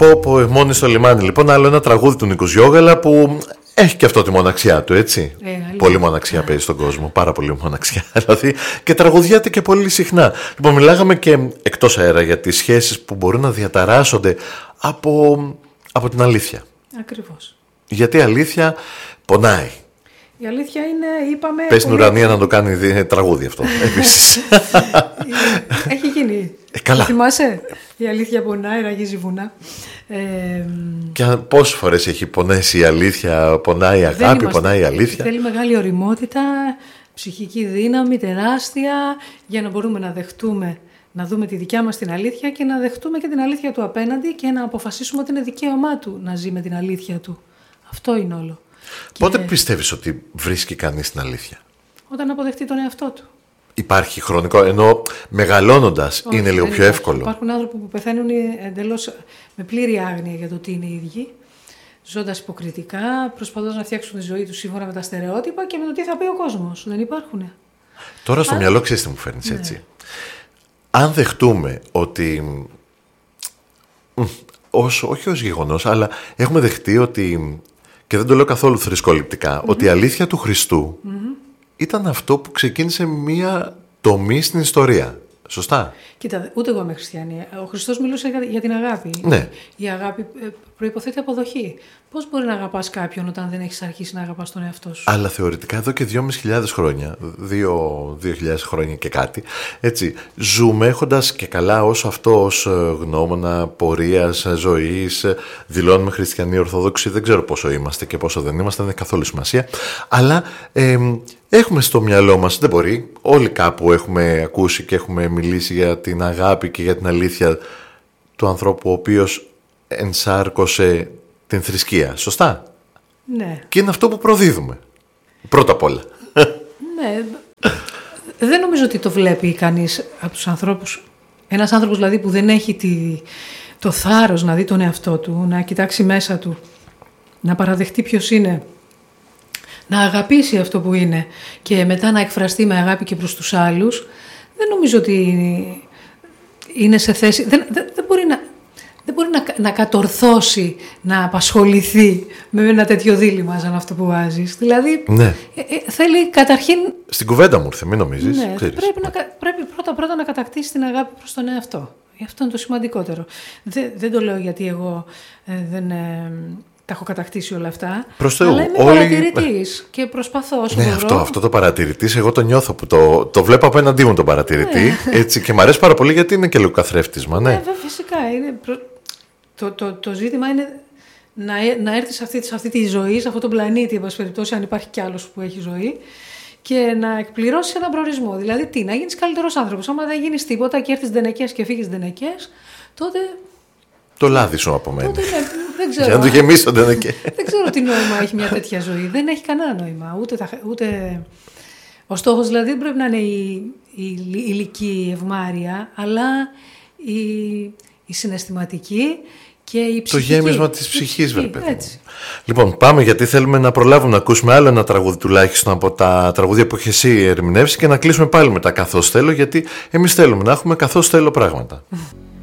Πω, μόνη στο λιμάνι. Λοιπόν, άλλο ένα τραγούδι του Νίκου Γιώγαλα που έχει και αυτό τη μοναξιά του, έτσι. Πολύ μοναξιά παίζει στον κόσμο. Πάρα πολύ μοναξιά. Δηλαδή, και τραγουδιάται και πολύ συχνά. Λοιπόν, μιλάγαμε και εκτός αέρα για τις σχέσεις που μπορούν να διαταράσσονται από την αλήθεια. Ακριβώς. Γιατί η αλήθεια πονάει. Η αλήθεια είναι, είπαμε... Πες στην ουρανία να το κάνει τραγούδι αυτό, επίσης. Έχει γίνει. Καλά. Θυμάσαι, η αλήθεια πονάει, ραγίζει βουνά. Και πόσες φορές έχει πονέσει η αλήθεια, πονάει η αγάπη, πονάει η αλήθεια. Θέλει μεγάλη ωριμότητα, ψυχική δύναμη, τεράστια, για να μπορούμε να δεχτούμε, να δούμε τη δικιά μας την αλήθεια και να δεχτούμε και την αλήθεια του απέναντι και να αποφασίσουμε ότι είναι δικαίωμά του να ζει με την αλήθεια του. Αυτό είναι όλο. Πότε πιστεύεις ότι βρίσκει κανείς την αλήθεια? Όταν αποδεχτεί τον εαυτό του. Υπάρχει χρονικό, ενώ μεγαλώνοντας είναι λίγο πιο εύκολο. Υπάρχουν άνθρωποι που πεθαίνουν εντελώς με πλήρη άγνοια για το τι είναι οι ίδιοι, ζώντας υποκριτικά, προσπαθώντας να φτιάξουν τη ζωή τους σύμφωνα με τα στερεότυπα και με το τι θα πει ο κόσμος. Δεν υπάρχουν. Τώρα στο μυαλό ξέρεις τι μου φέρνεις, έτσι. Αν δεχτούμε ότι, όχι ως γεγονός, αλλά έχουμε δεχτεί ότι, και δεν το λέω καθόλου θρησκοληπτικά, ότι η αλήθεια του Χριστού ήταν αυτό που ξεκίνησε μία τομή στην ιστορία. Σωστά. Κοίτα, ούτε εγώ είμαι χριστιανή. Ο Χριστός μιλούσε για την αγάπη. Ναι. Η αγάπη προϋποθέτει αποδοχή. Πώς μπορεί να αγαπάς κάποιον όταν δεν έχεις αρχίσει να αγαπάς τον εαυτό σου? Αλλά θεωρητικά εδώ και 2.500 χρόνια, 2.000 χρόνια και κάτι, έτσι, ζούμε έχοντας και καλά όσο αυτό ως γνώμονα πορείας, ζωής, δηλώνουμε χριστιανοί ορθόδοξοι, δεν ξέρω πόσο είμαστε και πόσο δεν είμαστε, δεν έχει καθόλου σημασία, αλλά έχουμε στο μυαλό μας, δεν μπορεί, όλοι κάπου έχουμε ακούσει και έχουμε μιλήσει για την αγάπη και για την αλήθεια του ανθρώπου ο οποίος ενσάρκωσε την θρησκεία, σωστά? Ναι. Και είναι αυτό που προδίδουμε, πρώτα απ' όλα. Ναι, δεν νομίζω ότι το βλέπει κανείς από τους ανθρώπους. Ένας άνθρωπος δηλαδή που δεν έχει το θάρρος να δει τον εαυτό του, να κοιτάξει μέσα του, να παραδεχτεί ποιος είναι, να αγαπήσει αυτό που είναι και μετά να εκφραστεί με αγάπη και προς τους άλλους, δεν νομίζω ότι είναι σε θέση, δεν μπορεί να κατορθώσει, να απασχοληθεί με ένα τέτοιο δίλημμα σαν αυτό που βάζεις. Δηλαδή, ναι. Θέλει καταρχήν... Στην κουβέντα μου ήρθε, μην νομίζεις. Ναι, πρέπει πρώτα να κατακτήσει την αγάπη προς τον εαυτό. Αυτό είναι το σημαντικότερο. Δεν το λέω γιατί εγώ δεν... τα έχω κατακτήσει όλα αυτά. Προς Θεού. Αλλά είμαι παρατηρητής και προσπαθώ όσο μπορώ. Αυτό το παρατηρητής, εγώ το νιώθω που το βλέπω απέναντί μου τον παρατηρητή. Έτσι, και μου αρέσει πάρα πολύ γιατί είναι και λίγο καθρέφτισμα. Ναι, φυσικά. Το ζήτημα είναι να έρθει σε αυτή τη ζωή, σε αυτόν τον πλανήτη, εν πάση περιπτώσει, αν υπάρχει κι άλλος που έχει ζωή, και να εκπληρώσει έναν προορισμό. Δηλαδή, να γίνεις καλύτερος άνθρωπος. Άμα δεν γίνεις τίποτα και έρθεις δενεκές και φύγεις δενεκές, τότε. Το λάδι σου απομένει. Δεν ξέρω. Για να το γεμίσω, δεν ξέρω τι νόημα έχει μια τέτοια ζωή. Δεν έχει κανένα νόημα. Ούτε... Ο στόχος δηλαδή δεν πρέπει να είναι η ηλική ευμάρεια, αλλά η συναισθηματική και η ψυχική. Το γέμισμα της ψυχής, βέβαια. Λοιπόν, πάμε γιατί θέλουμε να προλάβουμε να ακούσουμε άλλο ένα τραγούδι τουλάχιστον από τα τραγούδια που έχει εσύ ερμηνεύσει και να κλείσουμε πάλι με τα καθώς θέλω, γιατί εμείς θέλουμε να έχουμε καθώς θέλω πράγματα.